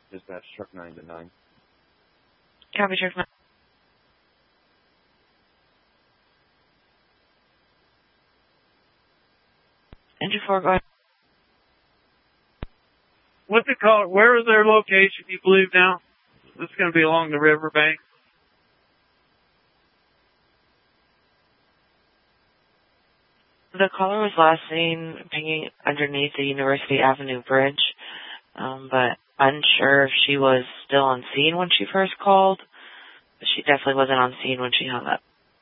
Dispatch truck 9 to 9. Copy, truck 9. Engine 4, go ahead. What's it called? Where is their location, you believe now? It's going to be along the riverbank. The caller was last seen pinging underneath the University Avenue Bridge, but unsure if she was still on scene when she first called. But she definitely wasn't on scene when she hung up.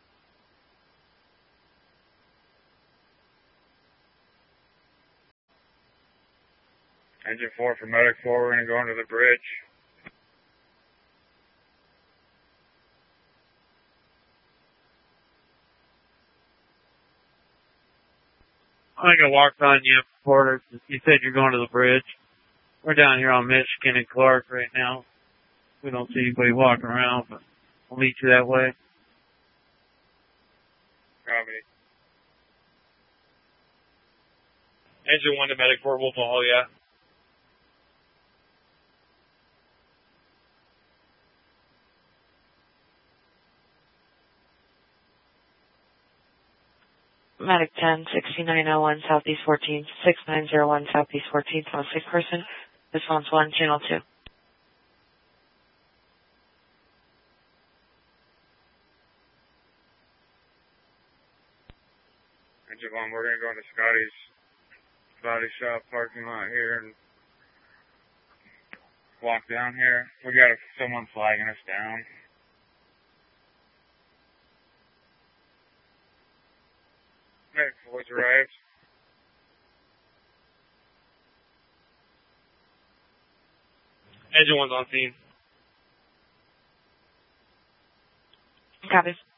Engine 4 for Medic 4, we're going to go under the bridge. I think I walked on you, Porter. You said you're going to the bridge. We're down here on Michigan and Clark right now. We don't see anybody walking around, but we'll meet you that way. Copy. Engine 1 to Medic 4, we'll follow ya. Medic 10, 6901 Southeast 14, 6901 Southeast 14, on a sick person. Response 1, channel 2. Engine 1, we're going to go into Scotty's body shop parking lot here and walk down here. We got someone flagging us down. Medic 4's arrived. Engine 1's on scene. Copy.